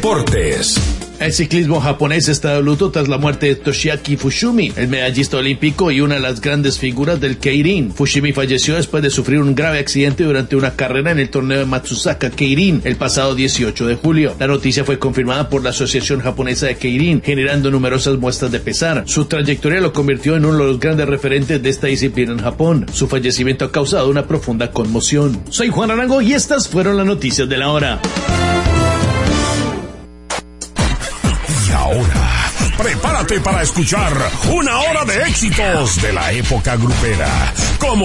Deportes. El ciclismo japonés está de luto tras la muerte de Toshiaki Fushimi, el medallista olímpico y una de las grandes figuras del Keirin. Fushimi falleció después de sufrir un grave accidente durante una carrera en el torneo de Matsusaka Keirin el pasado 18 de julio. La noticia fue confirmada por la Asociación Japonesa de Keirin, generando numerosas muestras de pesar. Su trayectoria lo convirtió en uno de los grandes referentes de esta disciplina en Japón. Su fallecimiento ha causado una profunda conmoción. Soy Juan Arango y estas fueron las noticias de la hora. Ahora, prepárate para escuchar una hora de éxitos de la época grupera, como